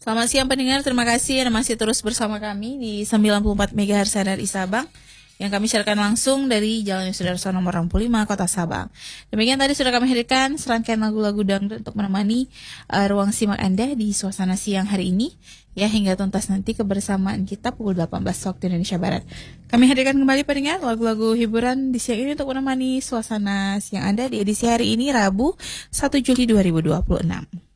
Selamat siang pendengar, terima kasih Anda masih terus bersama kami di 94 MHz RRI Sabang yang kami siarkan langsung dari Jalan Sudarso nomor 65 Kota Sabang. Demikian tadi sudah kami hadirkan serangkaian lagu-lagu dangdut untuk menemani ruang simak Anda di suasana siang hari ini ya hingga tuntas nanti kebersamaan kita pukul 18 waktu Indonesia Barat. Kami hadirkan kembali pendengar lagu-lagu hiburan di siang ini untuk menemani suasana siang Anda di edisi hari ini Rabu 1 Juli 2026.